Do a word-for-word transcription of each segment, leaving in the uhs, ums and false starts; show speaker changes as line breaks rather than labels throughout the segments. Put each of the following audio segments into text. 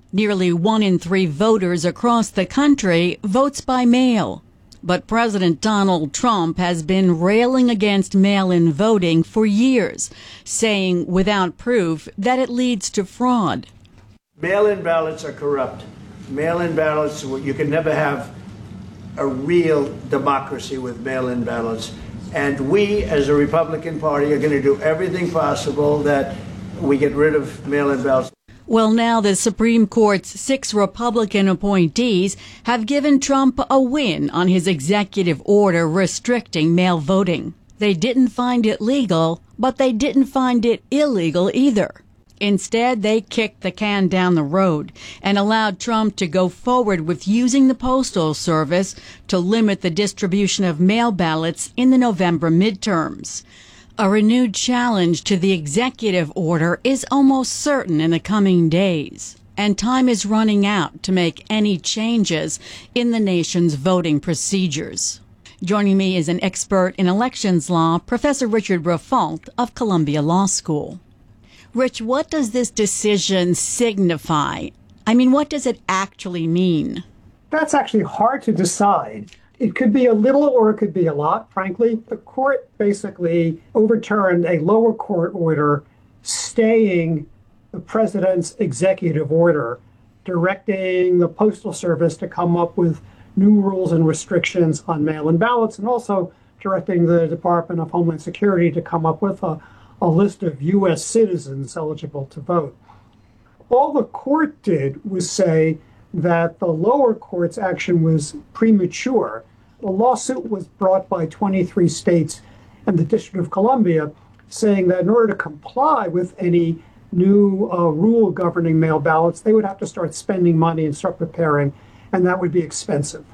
Nearly one in three voters across the country votes by mail. But President Donald Trump has been railing against mail-in voting for years, saying without proof that it leads to fraud.
Mail-in ballots are corrupt. Mail-in ballots, you can never have a real democracy with mail-in ballots. And we, as a Republican Party, are going to do everything possible that we get rid of mail-in ballots.
Well, now the Supreme Court's six Republican appointees have given Trump a win on his executive order restricting mail voting. They didn't find it legal, but they didn't find it illegal either. Instead, they kicked the can down the road and allowed Trump to go forward with using the Postal Service to limit the distribution of mail ballots in the November midterms. A renewed challenge to the executive order is almost certain in the coming days, and time is running out to make any changes in the nation's voting procedures. Joining me is an expert in elections law, Professor Richard Briffault of Columbia Law School. Rich, what does this decision signify? I mean, what does it actually mean?
That's actually hard to decide. It could be a little or it could be a lot, frankly. The court basically overturned a lower court order staying the president's executive order, directing the Postal Service to come up with new rules and restrictions on mail-in ballots, and also directing the Department of Homeland Security to come up with a, a list of U S citizens eligible to vote. All the court did was say that the lower court's action was premature. The lawsuit was brought by twenty-three states and the District of Columbia, saying that in order to comply with any new uh, rule governing mail ballots, they would have to start spending money and start preparing, and that would be expensive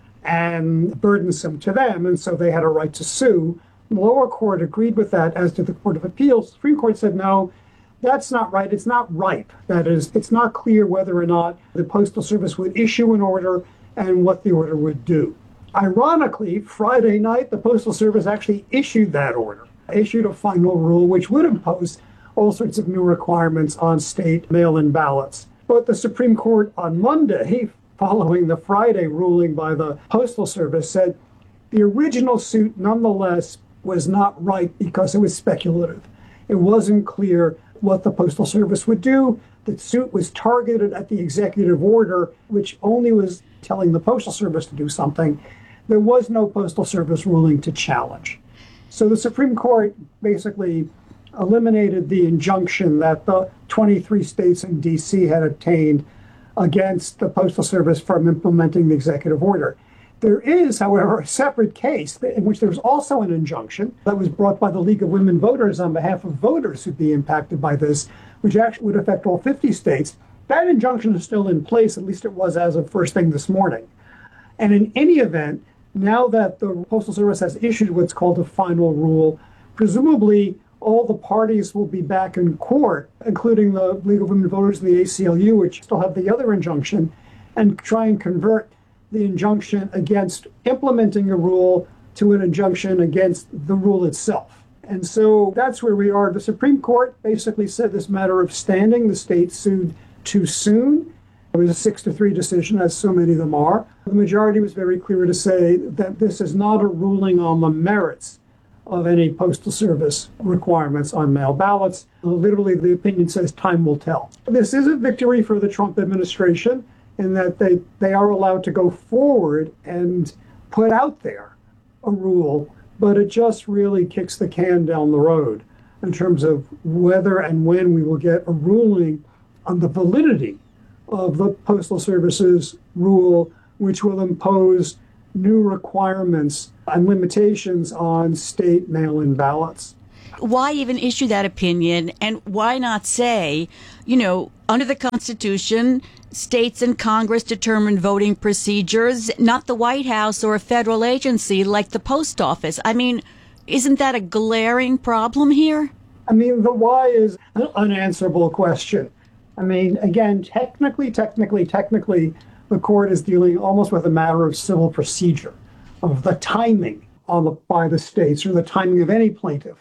and burdensome to them, and so they had a right to sue. The lower court agreed with that, as did the Court of Appeals. The Supreme Court said, no, that's not right. It's not ripe. That is, it's not clear whether or not the Postal Service would issue an order and what the order would do. Ironically, Friday night, the Postal Service actually issued that order, issued a final rule which would impose all sorts of new requirements on state mail-in ballots. But the Supreme Court on Monday, following the Friday ruling by the Postal Service, said the original suit nonetheless was not right because it was speculative. It wasn't clear what the Postal Service would do. The suit was targeted at the executive order, which only was telling the Postal Service to do something. There was no Postal Service ruling to challenge. So the Supreme Court basically eliminated the injunction that the twenty-three states and D C had obtained against the Postal Service from implementing the executive order. There is, however, a separate case in which there's also an injunction that was brought by the League of Women Voters on behalf of voters who'd be impacted by this, which actually would affect all fifty states. That injunction is still in place, at least it was as of first thing this morning. And in any event, now that the Postal Service has issued what's called a final rule, presumably all the parties will be back in court, including the League of Women Voters and the A C L U, which still have the other injunction, and try and convert the injunction against implementing a rule to an injunction against the rule itself. And so that's where we are. The Supreme Court basically said this matter of standing. The state sued too soon. It was a six to three decision, as so many of them are. The majority was very clear to say that this is not a ruling on the merits of any Postal Service requirements on mail ballots. Literally, the opinion says time will tell. This is a victory for the Trump administration in that they, they are allowed to go forward and put out there a rule, but it just really kicks the can down the road in terms of whether and when we will get a ruling on the validity of the Postal Service's rule, which will impose new requirements and limitations on state mail-in ballots.
Why even issue that opinion, and why not say, you know, under the Constitution, states and Congress determine voting procedures, not the White House or a federal agency like the post office? I mean, isn't that a glaring problem here?
I mean, the why is an unanswerable question. I mean, again, technically, technically, technically, the court is dealing almost with a matter of civil procedure, of the timing on the, by the states, or the timing of any plaintiff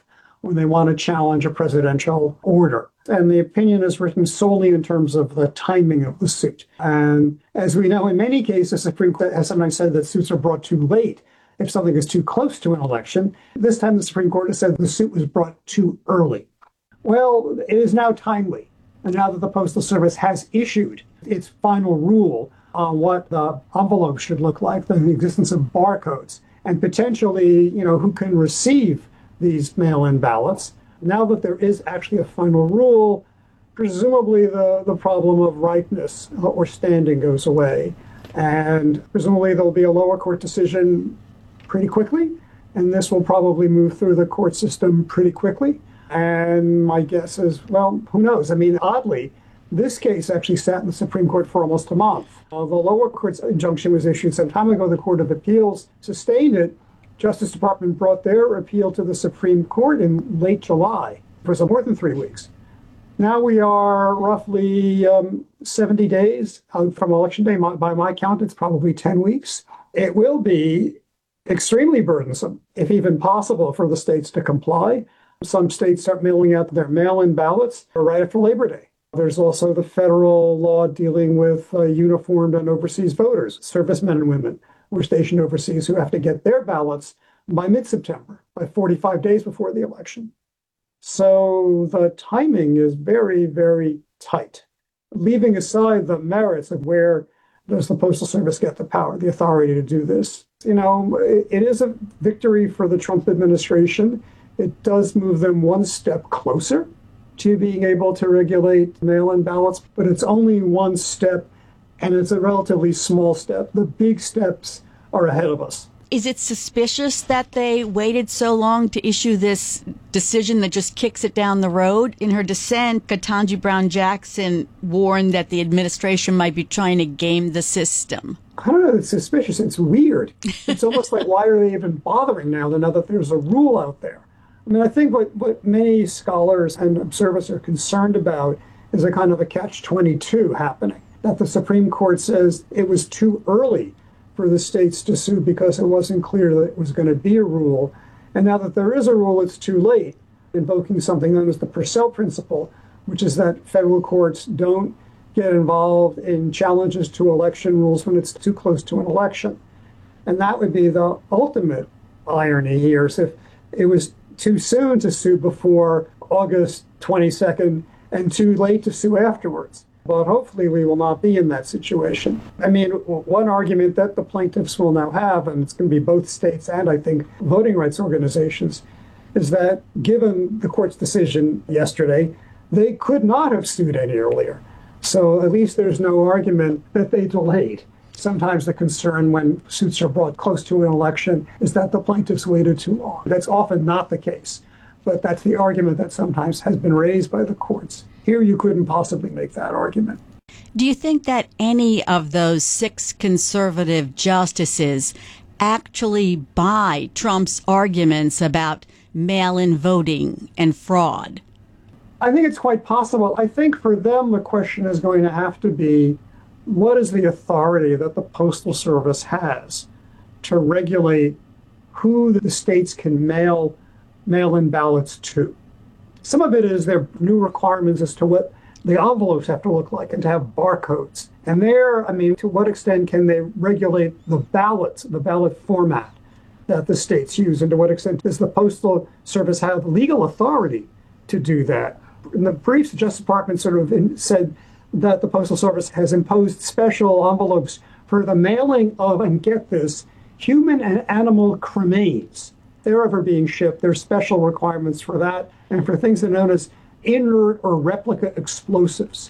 when they want to challenge a presidential order. And the opinion is written solely in terms of the timing of the suit. And as we know, in many cases, the Supreme Court has sometimes said that suits are brought too late if something is too close to an election. This time, the Supreme Court has said the suit was brought too early. Well, it is now timely. And now that the Postal Service has issued its final rule on what the envelope should look like, the existence of barcodes, and potentially, you know, who can receive these mail-in ballots, now that there is actually a final rule, presumably the, the problem of ripeness or standing goes away. And presumably there'll be a lower court decision pretty quickly, and this will probably move through the court system pretty quickly. And my guess is, well, who knows? I mean, oddly, this case actually sat in the Supreme Court for almost a month. Uh, the lower court's injunction was issued some time ago. The Court of Appeals sustained it. Justice Department brought their appeal to the Supreme Court in late July for some more than three weeks. Now we are roughly um, seventy days out from Election Day. My, by my count, it's probably ten weeks. It will be extremely burdensome, if even possible, for the states to comply. Some states start mailing out their mail-in ballots right after Labor Day. There's also the federal law dealing with uh, uniformed and overseas voters, servicemen and women who are stationed overseas who have to get their ballots by mid-September, by forty-five days before the election. So the timing is very, very tight. Leaving aside the merits of where does the Postal Service get the power, the authority to do this, you know, it, it is a victory for the Trump administration. It does move them one step closer to being able to regulate mail-in ballots, but it's only one step, and it's a relatively small step. The big steps are ahead of us.
Is it suspicious that they waited so long to issue this decision that just kicks it down the road? In her dissent, Ketanji Brown Jackson warned that the administration might be trying to game the system.
I don't know, it's suspicious. It's weird. It's almost like, why are they even bothering now, now that there's a rule out there? I mean, I think what, what many scholars and observers are concerned about is a kind of a catch twenty-two happening, that the Supreme Court says it was too early for the states to sue because it wasn't clear that it was going to be a rule. And now that there is a rule, it's too late, invoking something known as the Purcell principle, which is that federal courts don't get involved in challenges to election rules when it's too close to an election. And that would be the ultimate irony here. So if it was too soon to sue before August twenty-second and too late to sue afterwards. But hopefully we will not be in that situation. I mean, one argument that the plaintiffs will now have, and it's going to be both states and I think voting rights organizations, is that given the court's decision yesterday, they could not have sued any earlier. So at least there's no argument that they delayed. Sometimes the concern when suits are brought close to an election is that the plaintiffs waited too long. That's often not the case, but that's the argument that sometimes has been raised by the courts. Here you couldn't possibly make that argument.
Do you think that any of those six conservative justices actually buy Trump's arguments about mail-in voting and fraud?
I think it's quite possible. I think for them the question is going to have to be, what is the authority that the Postal Service has to regulate who the states can mail mail-in ballots to? Some of it is their new requirements as to what the envelopes have to look like and to have barcodes. And there, I mean, to what extent can they regulate the ballots, the ballot format that the states use? And to what extent does the Postal Service have legal authority to do that? In the briefs, the Justice Department sort of in, said that the Postal Service has imposed special envelopes for the mailing of, and get this, human and animal cremains. If they're ever being shipped, there's special requirements for that, and for things that are known as inert or replica explosives.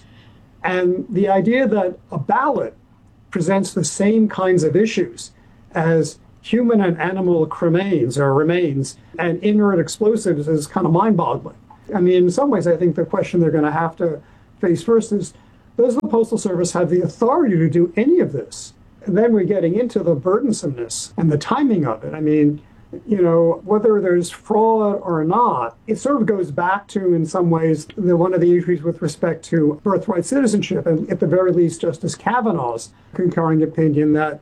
And the idea that a ballot presents the same kinds of issues as human and animal cremains or remains and inert explosives is kind of mind-boggling. I mean, in some ways, I think the question they're going to have to face first is, does the Postal Service have the authority to do any of this? And then we're getting into the burdensomeness and the timing of it. I mean, you know, whether there's fraud or not, it sort of goes back to, in some ways, the, one of the issues with respect to birthright citizenship, and at the very least, Justice Kavanaugh's concurring opinion that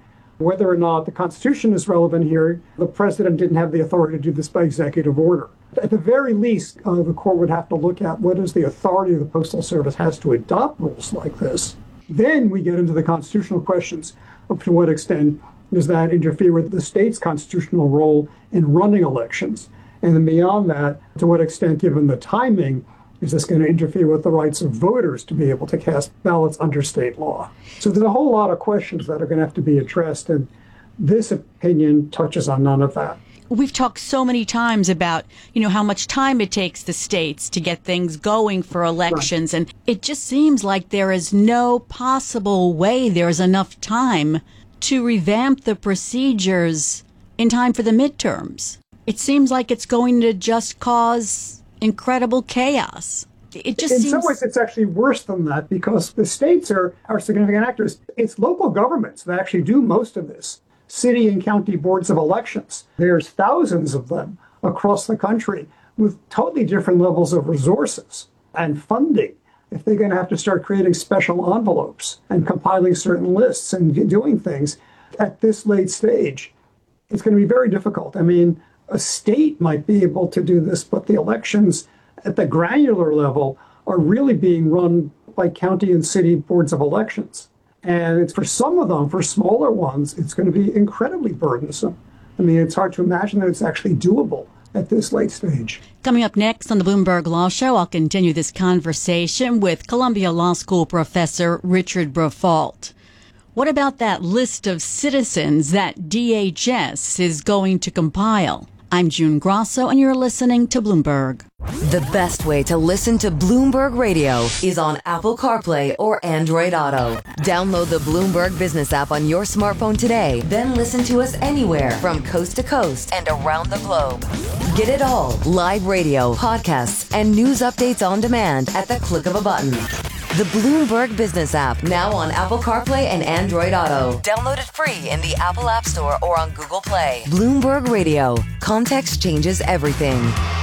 Whether or not the Constitution is relevant here, the president didn't have the authority to do this by executive order. At the very least, uh, the court would have to look at what is the authority the Postal Service has to adopt rules like this. Then we get into the constitutional questions of to what extent does that interfere with the state's constitutional role in running elections? And then beyond that, to what extent, given the timing, is this going to interfere with the rights of voters to be able to cast ballots under state law? So there's a whole lot of questions that are going to have to be addressed, and this opinion touches on none of that.
We've talked so many times about, you know, how much time it takes the states to get things going for elections. Right. And it just seems like there is no possible way there's enough time to revamp the procedures in time for the midterms. It seems like it's going to just cause incredible chaos. It just
in
seems...
some ways, it's actually worse than that because the states are, are significant actors. It's local governments that actually do most of this. City and county boards of elections. There's thousands of them across the country with totally different levels of resources and funding. If they're going to have to start creating special envelopes and compiling certain lists and doing things at this late stage, it's going to be very difficult. I mean, a state might be able to do this, but the elections at the granular level are really being run by county and city boards of elections. And it's for some of them, for smaller ones, it's going to be incredibly burdensome. I mean, it's hard to imagine that it's actually doable at this late stage.
Coming up next on the Bloomberg Law Show, I'll continue this conversation with Columbia Law School professor Richard Briffault. What about that list of citizens that D H S is going to compile? I'm June Grosso, and you're listening to Bloomberg.
The best way to listen to Bloomberg Radio is on Apple CarPlay or Android Auto. Download the Bloomberg Business app on your smartphone today, then listen to us anywhere from coast to coast and around the globe. Get it all, live radio, podcasts, and news updates on demand at the click of a button. The Bloomberg Business app, now on Apple CarPlay and Android Auto. Download it free in the Apple App Store or on Google Play. Bloomberg Radio. Context changes everything.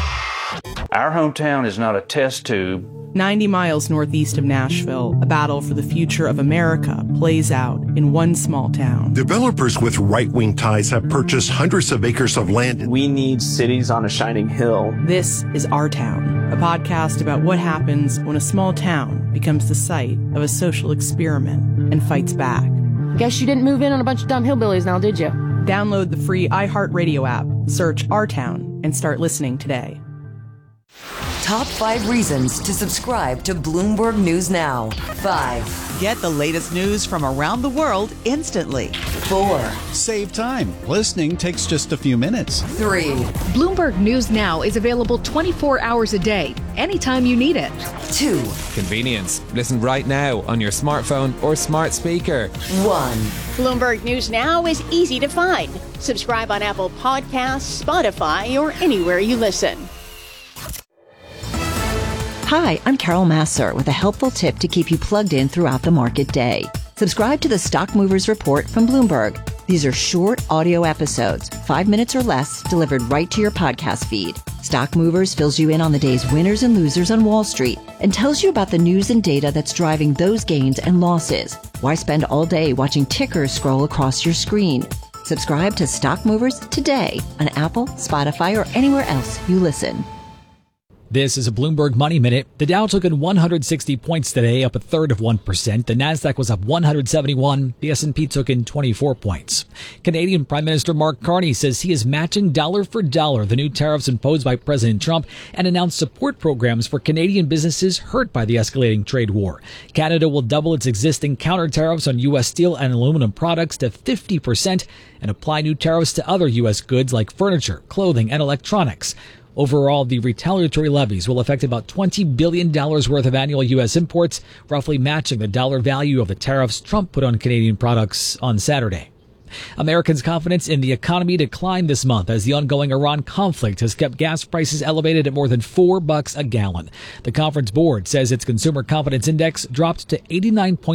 Our hometown is not a test tube.
ninety miles northeast of Nashville, a battle for the future of America plays out in one small town.
Developers with right-wing ties have purchased hundreds of acres of land.
We need cities on a shining hill.
This is Our Town, a podcast about what happens when a small town becomes the site of a social experiment and fights back.
Guess you didn't move in on a bunch of dumb hillbillies now, did you?
Download the free iHeartRadio app, search Our Town, and start listening today.
Top five reasons to subscribe to Bloomberg News Now. Five.
Get the latest news from around the world instantly.
Four.
Save time. Listening takes just a few minutes.
Three.
Bloomberg News Now is available twenty-four hours a day, anytime you need it.
Two.
Convenience. Listen right now on your smartphone or smart speaker.
One.
Bloomberg News Now is easy to find. Subscribe on Apple Podcasts, Spotify, or anywhere you listen.
Hi, I'm Carol Massar with a helpful tip to keep you plugged in throughout the market day. Subscribe to the Stock Movers Report from Bloomberg. These are short audio episodes, five minutes or less, delivered right to your podcast feed. Stock Movers fills you in on the day's winners and losers on Wall Street and tells you about the news and data that's driving those gains and losses. Why spend all day watching tickers scroll across your screen? Subscribe to Stock Movers today on Apple, Spotify, or anywhere else you listen.
This is a Bloomberg Money Minute. The Dow took in one hundred sixty points today, up a third of one percent. The Nasdaq was up one hundred seventy-one. The S and P took in twenty-four points. Canadian Prime Minister Mark Carney says he is matching dollar for dollar the new tariffs imposed by President Trump and announced support programs for Canadian businesses hurt by the escalating trade war. Canada will double its existing counter tariffs on U S steel and aluminum products to fifty percent and apply new tariffs to other U S goods like furniture, clothing, and electronics. Overall, the retaliatory levies will affect about twenty billion dollars worth of annual U S imports, roughly matching the dollar value of the tariffs Trump put on Canadian products on Saturday. Americans' confidence in the economy declined this month as the ongoing Iran conflict has kept gas prices elevated at more than four bucks a gallon. The conference board says its consumer confidence index dropped to eighty-nine point